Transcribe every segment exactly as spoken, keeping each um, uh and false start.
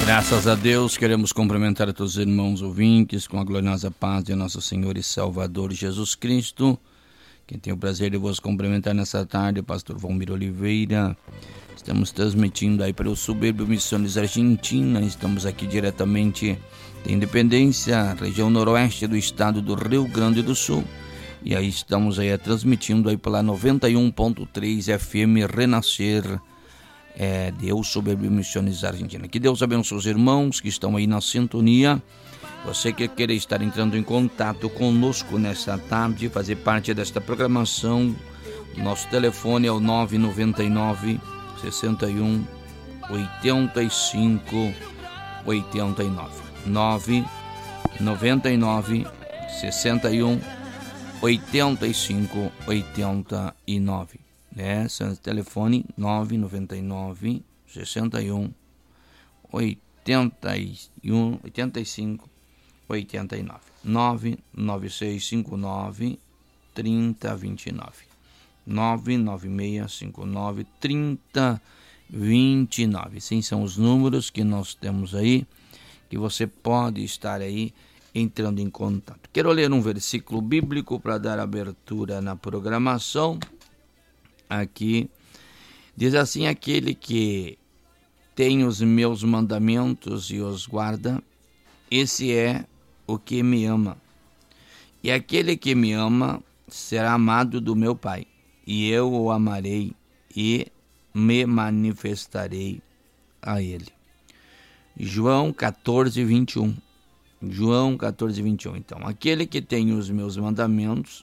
Graças a Deus, queremos cumprimentar a todos os irmãos ouvintes com a gloriosa paz de nosso Senhor e Salvador Jesus Cristo. Quem tem o prazer de vos cumprimentar nessa tarde, pastor Valmir Oliveira. Estamos transmitindo aí para o Soberbo Missões Argentina. Estamos aqui diretamente da Independência, região noroeste do estado do Rio Grande do Sul. E aí estamos aí transmitindo aí pela noventa e um ponto três F M Renascer. É, Deus Soberbo Missões Argentina. Que Deus abençoe os irmãos que estão aí na sintonia. Você que queira estar entrando em contato conosco nesta tarde, fazer parte desta programação, nosso telefone é o nove nove nove, seis um, oito cinco, oito nove. nove nove nove, seis um, oito cinco, oito nove. É, telefone nove nove nove, seis um, oito cinco, oito nove. nove nove seis cinco nove, três zero dois nove. nove nove seis cinco nove, três zero dois nove. Sim, são os números que nós temos aí, que você pode estar aí entrando em contato. Quero ler um versículo bíblico para dar abertura na programação. Aqui diz assim: aquele que tem os meus mandamentos e os guarda, esse é o que me ama. E aquele que me ama será amado do meu Pai, e eu o amarei e me manifestarei a ele. João quatorze, vinte e um. João quatorze, vinte e um. Então, aquele que tem os meus mandamentos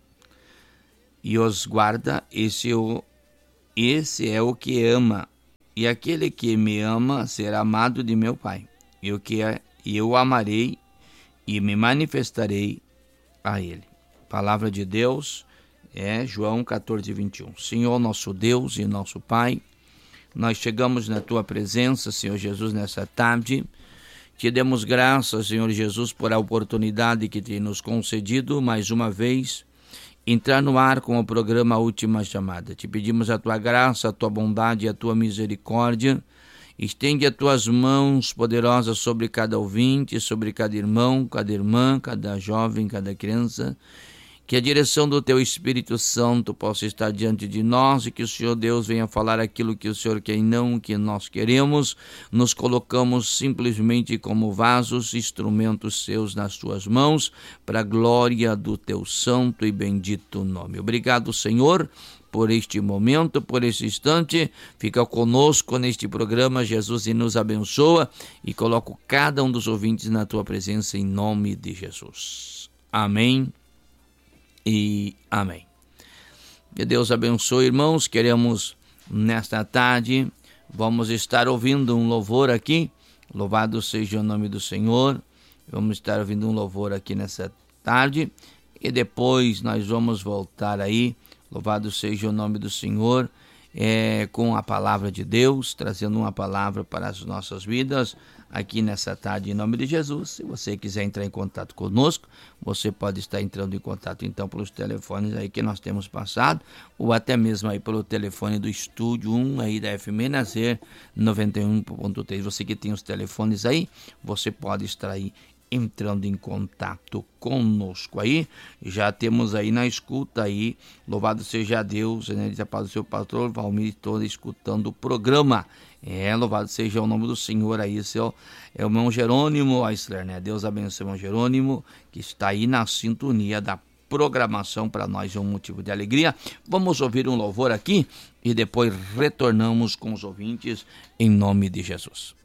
e os guarda, esse é, o, esse é o que ama. E aquele que me ama será amado de meu Pai. E o que é, eu o amarei e me manifestarei a ele. Palavra de Deus é João quatorze, vinte e um. Senhor, nosso Deus e nosso Pai, nós chegamos na tua presença, Senhor Jesus, nessa tarde. Te demos graças, Senhor Jesus, por a oportunidade que tem nos concedido mais uma vez entrar no ar com o programa Última Chamada. Te pedimos a tua graça, a tua bondade e a tua misericórdia. Estende as tuas mãos poderosas sobre cada ouvinte, sobre cada irmão, cada irmã, cada jovem, cada criança. Que a direção do teu Espírito Santo possa estar diante de nós e que o Senhor Deus venha falar aquilo que o Senhor quer e não o que nós queremos. Nos colocamos simplesmente como vasos, instrumentos seus nas tuas mãos, para a glória do teu santo e bendito nome. Obrigado, Senhor, por este momento, por este instante. Fica conosco neste programa, Jesus, e nos abençoa, e coloco cada um dos ouvintes na tua presença em nome de Jesus. Amém e amém. Que Deus abençoe, irmãos. Queremos nesta tarde, vamos estar ouvindo um louvor aqui. Louvado seja o nome do Senhor. Vamos estar ouvindo um louvor aqui nessa tarde e depois nós vamos voltar aí. Louvado seja o nome do Senhor, é, com a palavra de Deus, trazendo uma palavra para as nossas vidas aqui nessa tarde, em nome de Jesus. Se você quiser entrar em contato conosco, você pode estar entrando em contato então pelos telefones aí que nós temos passado, ou até mesmo aí pelo telefone do Estúdio um aí da F M Renascer noventa e um ponto três. Você que tem os telefones aí, você pode estar aí entrando em contato conosco aí. Já temos aí na escuta aí, louvado seja Deus, né? Diz a paz do seu pastor Valmir, todo escutando o programa. É, louvado seja o nome do Senhor aí, seu, é o irmão Jerônimo Eisler, né? Deus abençoe o irmão Jerônimo, que está aí na sintonia da programação. Para nós é um motivo de alegria. Vamos ouvir um louvor aqui e depois retornamos com os ouvintes em nome de Jesus.